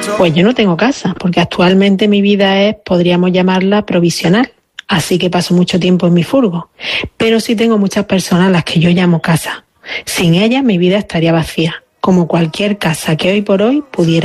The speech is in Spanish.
Pues yo no tengo casa, porque actualmente mi vida es, podríamos llamarla, provisional. Así que paso mucho tiempo en mi furgo. Pero sí tengo muchas personas a las que yo llamo casa. Sin ellas mi vida estaría vacía, como cualquier casa que hoy por hoy pudiera